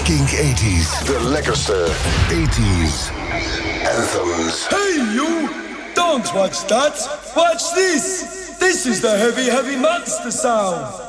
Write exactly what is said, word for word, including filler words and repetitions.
Kink eighties. De lekkerste eighties anthems. Hey you! Don't watch that! Watch this! This is the heavy, heavy monster sound!